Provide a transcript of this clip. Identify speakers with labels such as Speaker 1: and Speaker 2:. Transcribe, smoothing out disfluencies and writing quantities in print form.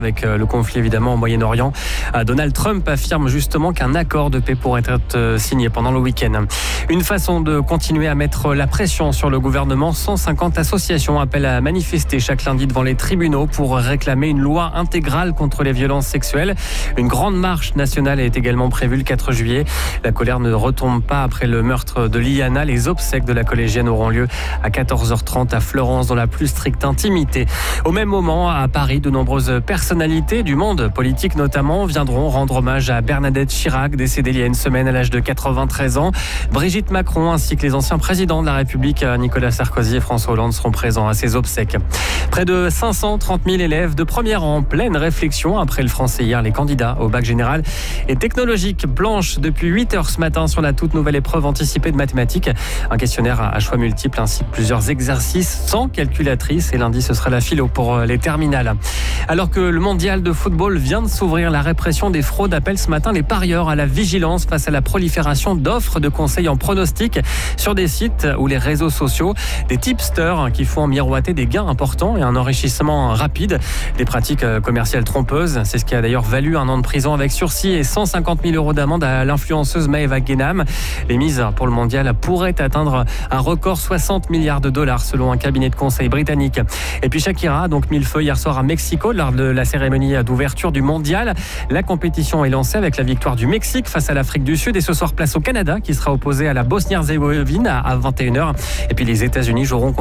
Speaker 1: Avec le conflit évidemment au Moyen-Orient, Donald Trump affirme justement qu'un accord de paix pourrait être signé pendant le week-end. Une façon de continuer à mettre la pression sur le gouvernement. 150 associations appellent à manifester chaque lundi devant les tribunaux pour réclamer une loi intégrale contre les violences sexuelles. Une grande marche nationale est également prévue le 4 juillet. La colère ne retombe pas après le meurtre de Liana. Les obsèques de la collégienne auront lieu à 14h30 à Fleurance dans la plus stricte intimité. Au même moment, à Paris, de nombreuses personnalités du monde politique notamment viendront rendre hommage à Bernadette Chirac, décédée il y a une semaine à l'âge de 93 ans. Brigitte Macron ainsi que les anciens présidents de la République, Nicolas Sarkozy et François Hollande, seront présents à ses obsèques. Près de 530 000 élèves de première en pleine réflexion après le français hier. Les candidats au bac général et technologique planchent depuis 8 heures ce matin sur la toute nouvelle épreuve anticipée de mathématiques. Un questionnaire à choix multiples ainsi que plusieurs exercices sans calculatrice. Et lundi, ce sera la philo pour les terminales. Alors que le mondial de football vient de s'ouvrir, la répression des fraudes appelle ce matin les parieurs à la vigilance face à la prolifération d'offres de conseils en pronostic sur des sites ou les réseaux sociaux. Des tipsters qui font miroiter des gains importants et un enrichissement rapide. Des pratiques commerciales trompeuses. C'est ce qui a d'ailleurs valu 1 an de prison avec sursis et 150 000 € d'amende à l'influenceuse Maeva Guénam. Les mises pour le mondial pourraient atteindre un record 60 milliards de dollars selon un cabinet de conseil britannique. Et puis Shakira a donc mis le feu hier soir à Mexico lors de la cérémonie d'ouverture du mondial. La compétition est lancée avec la victoire du Mexique face à l'Afrique du Sud et ce soir place au Canada qui sera opposé à la Bosnie-Herzégovine à 21h. Et puis les États-Unis joueront